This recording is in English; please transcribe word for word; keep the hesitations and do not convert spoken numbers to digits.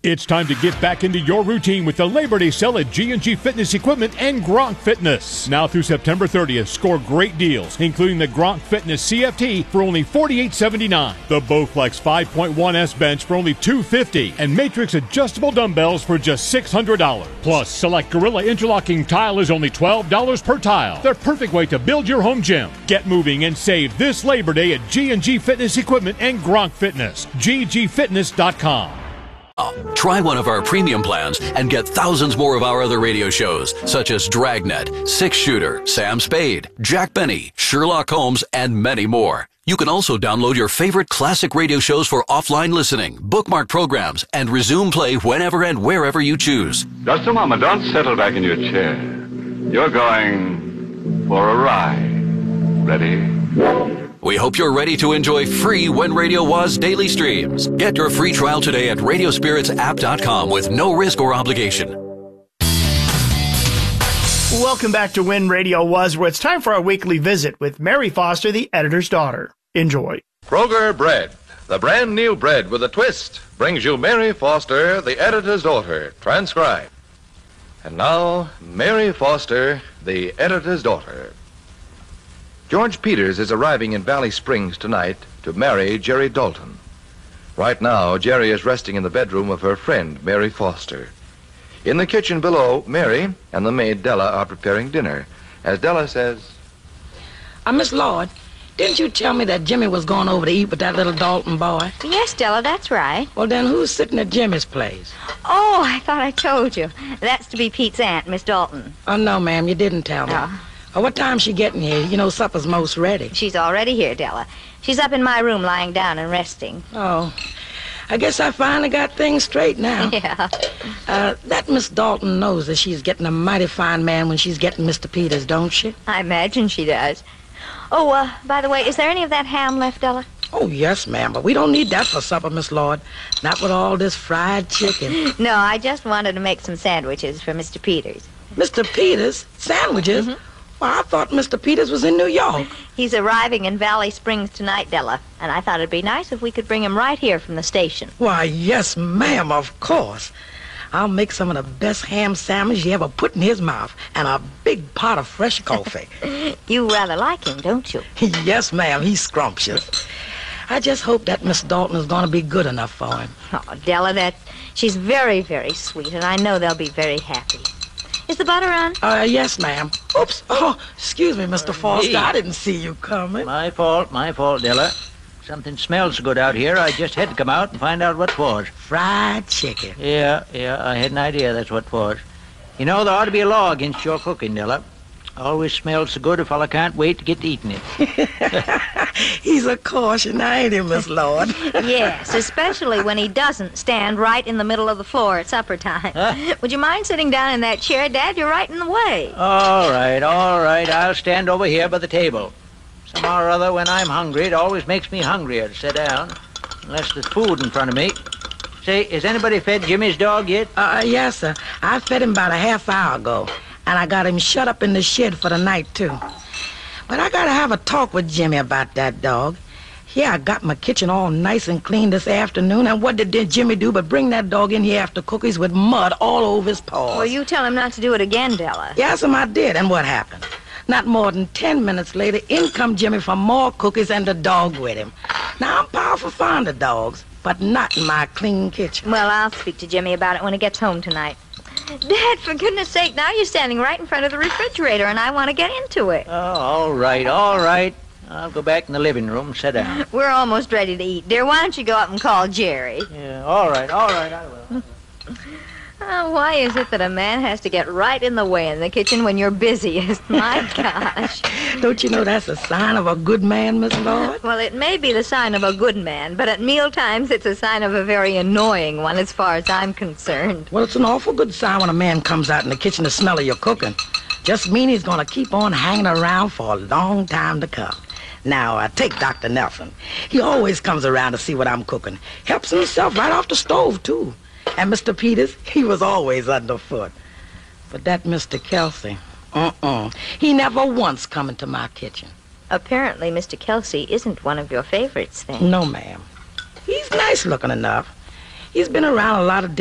It's time to get back into your routine with the Labor Day sale at G and G Fitness Equipment and Gronk Fitness. Now through September thirtieth, score great deals, including the Gronk Fitness C F T for only forty-eight seventy-nine, the Bowflex five point one S bench for only two fifty, and Matrix adjustable dumbbells for just six hundred dollars. Plus, select Gorilla interlocking tile is only twelve dollars per tile. Their perfect way to build your home gym. Get moving and save this Labor Day at G and G Fitness Equipment and Gronk Fitness. G G fitness dot com. Try one of our premium plans and get thousands more of our other radio shows, such as Dragnet, Six Shooter, Sam Spade, Jack Benny, Sherlock Holmes, and many more. You can also download your favorite classic radio shows for offline listening, bookmark programs, and resume play whenever and wherever you choose. Just a moment. Don't settle back in your chair. You're going for a ride. Ready? We hope you're ready to enjoy free When Radio Was daily streams. Get your free trial today at radio spirits app dot com with no risk or obligation. Welcome back to When Radio Was, where it's time for our weekly visit with Mary Foster, the editor's daughter. Enjoy. Kroger Bread, the brand new bread with a twist, brings you Mary Foster, the editor's daughter, transcribed. And now, Mary Foster, the editor's daughter. George Peters is arriving in Valley Springs tonight to marry Jerry Dalton. Right now, Jerry is resting in the bedroom of her friend, Mary Foster. In the kitchen below, Mary and the maid Della are preparing dinner. As Della says, Uh, Miss Lord, didn't you tell me that Jimmy was going over to eat with that little Dalton boy? Yes, Della, that's right. Well, then who's sitting at Jimmy's place? Oh, I thought I told you. That's to be Pete's aunt, Miss Dalton. Oh, no, ma'am, you didn't tell me. Oh. Uh, what time's she getting here? You know supper's most ready. She's already here, Della. She's up in my room lying down and resting. Oh, I guess I finally got things straight now. Yeah. Uh, that Miss Dalton knows that she's getting a mighty fine man when she's getting Mister Peters, don't she? I imagine she does. Oh, uh, by the way, is there any of that ham left, Della? Oh, yes, ma'am, but we don't need that for supper, Miss Lord. Not with all this fried chicken. No, I just wanted to make some sandwiches for Mister Peters. Mister Peters? Sandwiches? Mm-hmm. Well, I thought Mister Peters was in New York. He's arriving in Valley Springs tonight, Della, and I thought it'd be nice if we could bring him right here from the station. Why, yes, ma'am, of course. I'll make some of the best ham sandwich you ever put in his mouth, and a big pot of fresh coffee. You rather like him, don't you? Yes, ma'am, he's scrumptious. I just hope that Miss Dalton is going to be good enough for him. Oh, Della, that she's very, very sweet, and I know they'll be very happy. Is the butter on? Uh, yes, ma'am. Oops. Oh, excuse me, Mister Foster. Hey. I didn't see you coming. My fault, my fault, Della. Something smells so good out here, I just had to come out and find out what 'twas. Fried chicken. Yeah, yeah, I had an idea that's what 'twas. You know, there ought to be a law against your cooking, Della. Always smells so good, a fella can't wait to get to eating it. He's a caution, ain't he, Miss Lord? Yes, especially when he doesn't stand right in the middle of the floor at supper time. Huh? Would you mind sitting down in that chair, Dad? You're right in the way. All right, all right, I'll stand over here by the table. Somehow or other, when I'm hungry, it always makes me hungrier to sit down, unless there's food in front of me. Say, has anybody fed Jimmy's dog yet? Uh, yes, sir. I fed him about a half hour ago, and I got him shut up in the shed for the night, too. But I gotta have a talk with Jimmy about that dog. Yeah, I got my kitchen all nice and clean this afternoon, and what did Jimmy do but bring that dog in here after cookies with mud all over his paws? Well, you tell him not to do it again, Della. Yes, I did, and what happened? Not more than ten minutes later, in come Jimmy for more cookies and the dog with him. Now, I'm powerful fond of dogs, but not in my clean kitchen. Well, I'll speak to Jimmy about it when he gets home tonight. Dad, for goodness sake, now you're standing right in front of the refrigerator, and I want to get into it. Oh, all right, all right. I'll go back in the living room and sit down. We're almost ready to eat. Dear, why don't you go up and call Jerry? Yeah, all right, all right, I will. Oh, why is it that a man has to get right in the way in the kitchen when you're busiest? My gosh. Don't you know that's a sign of a good man, Miss Lord? Well, it may be the sign of a good man, but at meal times it's a sign of a very annoying one as far as I'm concerned. Well, it's an awful good sign when a man comes out in the kitchen to smell of your cooking. Just mean he's going to keep on hanging around for a long time to come. Now, uh, take Doctor Nelson. He always comes around to see what I'm cooking. Helps himself right off the stove, too. And Mister Peters, he was always underfoot. But that Mister Kelsey, uh-uh. He never once come into my kitchen. Apparently, Mister Kelsey isn't one of your favorites, then. No, ma'am. He's nice looking enough. He's been around a lot of